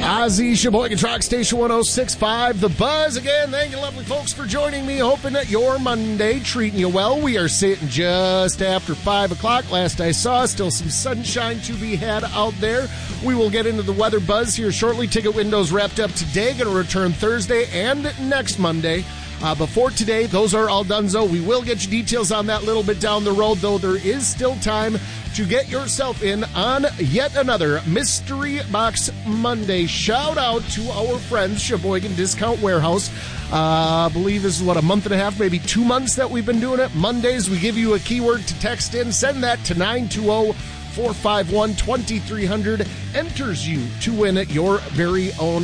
Ozzy, Sheboygan Truck Station 106.5, The Buzz. Again, thank you, lovely folks, for joining me. Hoping that your Monday treating you well. We are sitting just after 5 o'clock. Last I saw, still some sunshine to be had out there. We will get into the weather buzz here shortly. Ticket windows wrapped up today. Going to return Thursday and next Monday. Before today, those are all done, so we will get you details on that a little bit down the road, though there is still time to get yourself in on yet another Mystery Box Monday. Shout out to our friends, Sheboygan Discount Warehouse. I believe this is, a month and a half, maybe 2 months that we've been doing it. Mondays, we give you a keyword to text in. Send that to 920-451-2300. Enters you to win your very own